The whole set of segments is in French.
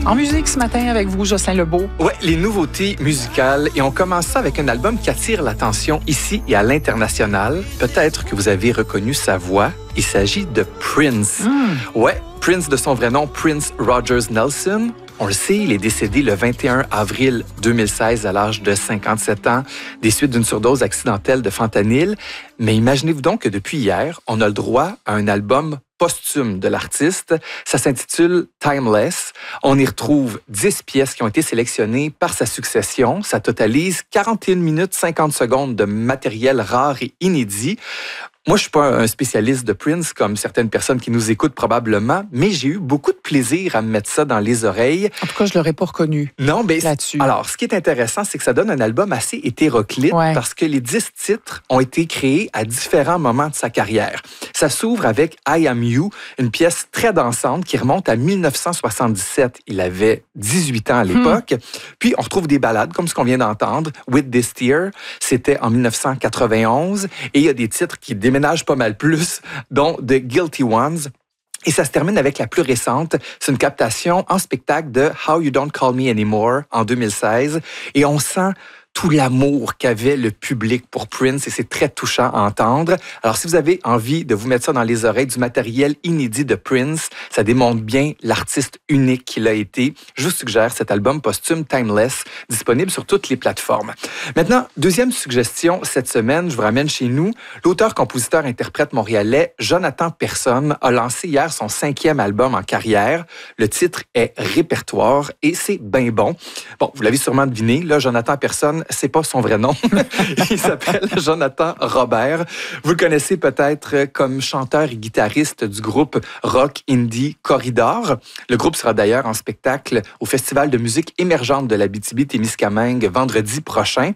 En musique ce matin avec vous, Jocelyn Lebeau. Ouais, les nouveautés musicales. Et on commence ça avec un album qui attire l'attention ici et à l'international. Peut-être que vous avez reconnu sa voix. Il s'agit de Prince. Ouais, Prince de son vrai nom, Prince Rogers Nelson. On le sait, il est décédé le 21 avril 2016 à l'âge de 57 ans des suites d'une surdose accidentelle de fentanyl. Mais imaginez-vous donc que depuis hier, on a le droit à un album posthume de l'artiste. Ça s'intitule Timeless. On y retrouve 10 pièces qui ont été sélectionnées par sa succession. Ça totalise 41 minutes 50 secondes de matériel rare et inédit. Moi, je suis pas un spécialiste de Prince, comme certaines personnes qui nous écoutent probablement, mais j'ai eu beaucoup de plaisir à me mettre ça dans les oreilles. En tout cas, je l'aurais pas reconnu non, mais là-dessus. Alors, ce qui est intéressant, c'est que ça donne un album assez hétéroclite parce que les 10 titres ont été créés à différents moments de sa carrière. Ça s'ouvre avec I Am You, une pièce très dansante qui remonte à 1977. Il avait 18 ans à l'époque. Puis, on retrouve des ballades comme ce qu'on vient d'entendre. With This Tear, c'était en 1991. Et il y a des titres qui déménagent pas mal plus, dont The Guilty Ones. Et ça se termine avec la plus récente. C'est une captation en spectacle de How You Don't Call Me Anymore en 2016. Et on sent tout l'amour qu'avait le public pour Prince et c'est très touchant à entendre. Alors, si vous avez envie de vous mettre ça dans les oreilles, du matériel inédit de Prince, ça démontre bien l'artiste unique qu'il a été. Je vous suggère cet album posthume Timeless, disponible sur toutes les plateformes. Maintenant, deuxième suggestion cette semaine, je vous ramène chez nous. L'auteur, compositeur, interprète montréalais Jonathan Persson a lancé hier son 5e album en carrière. Le titre est Répertoire et c'est bien bon. Bon, vous l'avez sûrement deviné, là, Jonathan Persson, c'est pas son vrai nom. Il s'appelle Jonathan Robert. Vous le connaissez peut-être comme chanteur et guitariste du groupe rock indie Corridor. Le groupe sera d'ailleurs en spectacle au Festival de musique émergente de l'Abitibi-Témiscamingue vendredi prochain.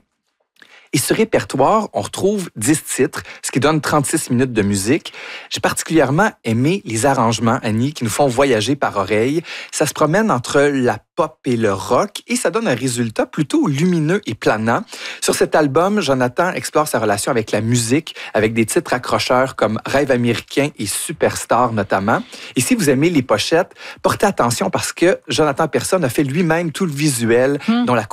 Et ce répertoire, on retrouve 10 titres, ce qui donne 36 minutes de musique. J'ai particulièrement aimé les arrangements, Annie, qui nous font voyager par oreille. Ça se promène entre la pop et le rock et ça donne un résultat plutôt lumineux et planant. Sur cet album, Jonathan explore sa relation avec la musique, avec des titres accrocheurs comme Rêve américain et Superstar notamment. Et si vous aimez les pochettes, portez attention parce que Jonathan Persson a fait lui-même tout le visuel, dont la